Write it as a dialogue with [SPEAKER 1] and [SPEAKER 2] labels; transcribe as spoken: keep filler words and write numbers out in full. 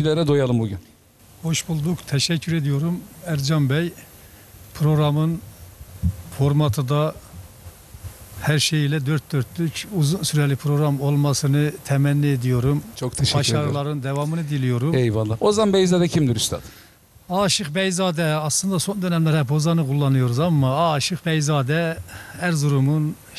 [SPEAKER 1] türkülere doyalım bugün.
[SPEAKER 2] Hoş bulduk. Teşekkür ediyorum Ercan Bey. Programın formatı da her şeyiyle dört dörtlük uzun süreli program olmasını temenni ediyorum.
[SPEAKER 1] Çok teşekkür ederim.
[SPEAKER 2] Başarıların devamını diliyorum.
[SPEAKER 1] Eyvallah. Ozan Beyzade kimdir üstad?
[SPEAKER 2] Aşık Beyzade, aslında son dönemler hep Ozan'ı kullanıyoruz ama Aşık Beyzade Erzurum'un